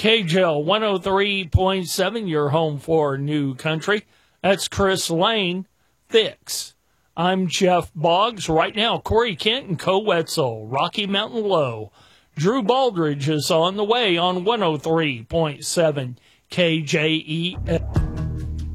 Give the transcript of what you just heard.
KJL 103.7, your home for New Country. That's Chris Lane, Fix. I'm Jeff Boggs. Right now, Corey Kent and Co Wetzel, Rocky Mountain Low. Drew Baldridge is on the way on 103.7 KJEL.